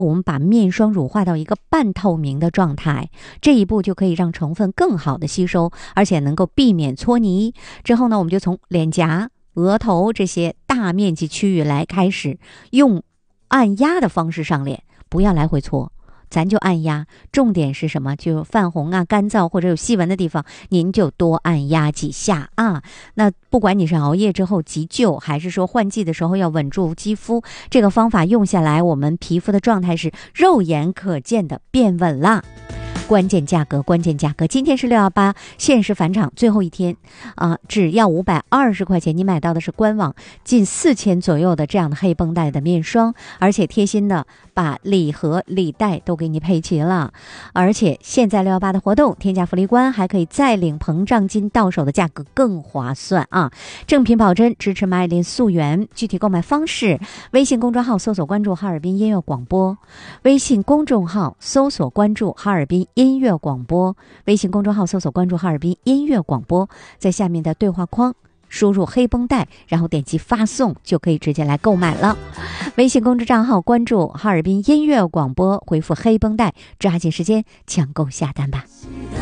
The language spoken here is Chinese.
我们把面霜乳化到一个半透明的状态，这一步就可以让成分更好的吸收，而且能够避免搓泥。之后呢，我们就从脸颊、额头这些大面积区域来开始用按压的方式上脸，不要来回搓，咱就按压。重点是什么？就泛红啊、干燥或者有细纹的地方，您就多按压几下啊。那不管你是熬夜之后急救，还是说换季的时候要稳住肌肤，这个方法用下来，我们皮肤的状态是肉眼可见的变稳了。关键价格，今天是618限时返场最后一天只要520块钱，你买到的是官网近4000左右的这样的黑绷带的面霜，而且贴心的把礼盒礼袋都给你配齐了。而且现在618的活动，添加福利官还可以再领膨胀金，到手的价格更划算啊！正品保真，支持马爱莲溯源。具体购买方式，微信公众号搜索关注哈尔滨音乐广播，微信公众号搜索关注哈尔滨音乐广播，微信公众号搜索关注哈尔滨音乐广播，在下面的对话框输入黑绷带，然后点击发送，就可以直接来购买了。微信公众账号关注哈尔滨音乐广播，回复黑绷带，抓紧时间抢购下单吧。